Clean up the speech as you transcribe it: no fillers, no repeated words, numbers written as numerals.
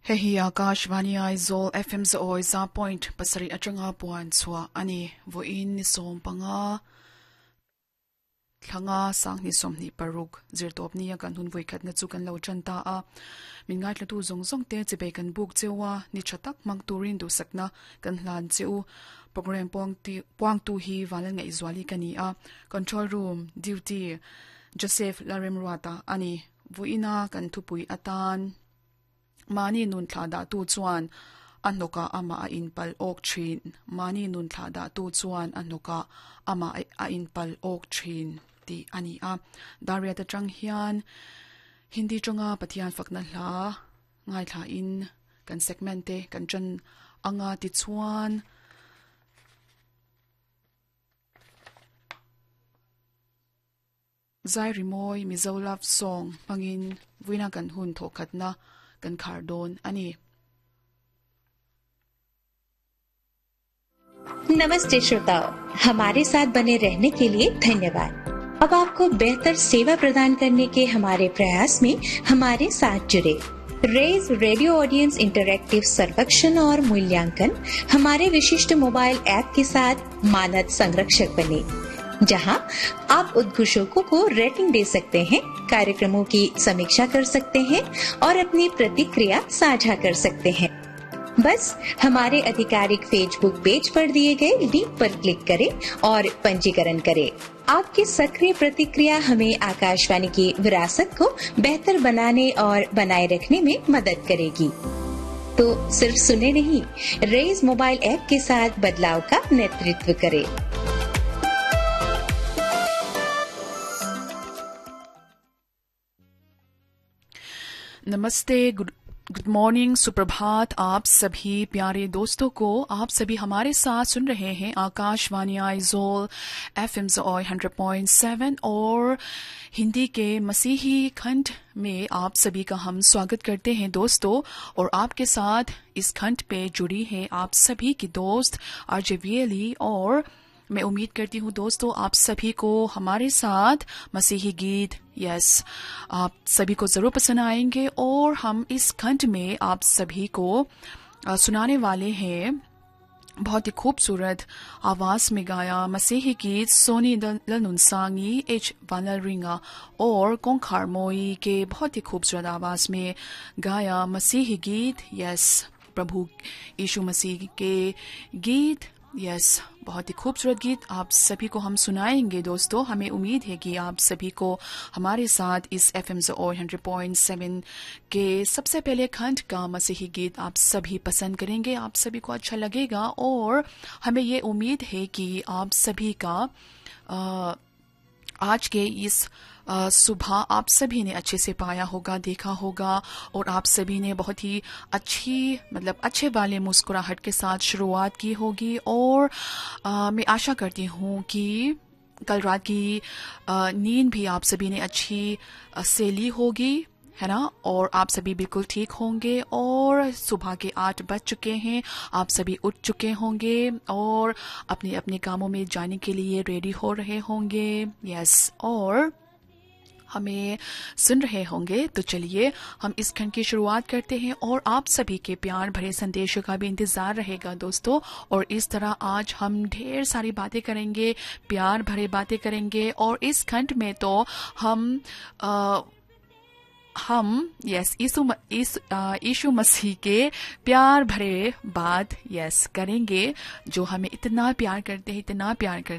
Hehi Akashvani Aizol FM Zoi za point pasari atanga puan chua ani voin ni som panga thanga sang ni som ni paruk zirtop ni kan hun voi khat na chu kan lo chanta a min ngai tlatu zong zong te chebe kan buk chewa ni thatak mang turin du sakna kan hlan cheu program pong tu hi walan ngai zwali kani a control room duty Joseph Larem Ruata ani voina kan thupui atan mani nun thada tu chuan anoka ama a inpal ok thin mani nun thada tu chuan anoka ama a inpal ok thin ti ani a daria ta tang hian hindi chunga pathian fakna hla ngai thla in kan segment te kan chan anga ti chuan zai rimoi mizo love song pangin wina kan hun thokhatna kan khardon ani नमस्ते श्रोताओं, हमारे साथ बने रहने के लिए धन्यवाद। अब आपको बेहतर सेवा प्रदान करने के हमारे प्रयास में हमारे साथ जुड़े। रेज रेडियो ऑडियंस इंटरैक्टिव सर्वेक्षण और मूल्यांकन हमारे विशिष्ट मोबाइल ऐप के साथ मानद संरक्षक बने, जहां आप उद्घोषकों को रेटिंग दे सकते हैं, कार्यक्रमों की समीक्षा कर सकते हैं और अपनी प्रतिक्रिया साझा कर सकते हैं। बस हमारे आधिकारिक फेसबुक पेज पर दिए गए लिंक पर क्लिक करें और पंजीकरण करें। आपकी सक्रिय प्रतिक्रिया हमें आकाशवाणी की विरासत को बेहतर बनाने और बनाए रखने में मदद करेगी। तो सिर्फ सुने नहीं, रेज मोबाइल ऐप के साथ बदलाव का नेतृत्व करें। नमस्ते, गुड मॉर्निंग, सुप्रभात आप सभी प्यारे दोस्तों को। आप सभी हमारे साथ सुन रहे हैं आकाशवाणी आइजोल FM 100.7 और हिंदी के मसीही खंड में आप सभी का हम स्वागत करते हैं दोस्तों। और आपके साथ इस खंड पे जुड़ी है आप सभी की दोस्त आरजे वीएली, और मैं उम्मीद करती हूँ दोस्तों आप सभी को हमारे साथ मसीही गीत आप सभी को जरूर पसंद आएंगे। और हम इस खंड में आप सभी को सुनाने वाले हैं बहुत ही खूबसूरत आवाज में गाया मसीही गीत सोनी लनुनसांगी एच वानलरिंगा और कोंखार मोई के बहुत ही खूबसूरत आवाज में गाया मसीही गीत प्रभु यीशु मसीह के गीत बहुत ही खूबसूरत गीत आप सभी को हम सुनाएंगे दोस्तों। हमें उम्मीद है कि आप सभी को हमारे साथ इस FM 100.7 के सबसे पहले खंड का मसीही गीत आप सभी पसंद करेंगे, आप सभी को अच्छा लगेगा। और हमें ये उम्मीद है कि आप सभी का आज के इस सुबह आप सभी ने अच्छे से पाया होगा, देखा होगा, और आप सभी ने बहुत ही अच्छे वाले मुस्कुराहट के साथ शुरुआत की होगी। और मैं आशा करती हूँ कि कल रात की नींद भी आप सभी ने अच्छी से ली होगी, है ना। और आप सभी बिल्कुल ठीक होंगे और सुबह के 8 बज चुके हैं, आप सभी उठ चुके होंगे और अपने अपने कामों में जाने के लिए रेडी हो रहे होंगे। और हमें सुन रहे होंगे। तो चलिए हम इस खंड की शुरुआत करते हैं और आप सभी के प्यार भरे संदेशों का भी इंतजार रहेगा दोस्तों। और इस तरह आज हम ढेर सारी बातें करेंगे, प्यार भरे बातें करेंगे। और इस खंड में तो हम यीशु मसीह के प्यार भरे बात करेंगे, जो हमें इतना प्यार करते हैं, इतना प्यार करते